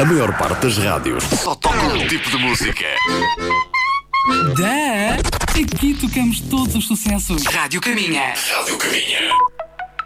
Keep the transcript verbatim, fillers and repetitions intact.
maior parte das rádios só tocam um tipo de música. Da! Aqui tocamos todos os sucessos. Rádio Caminha. Rádio Caminha.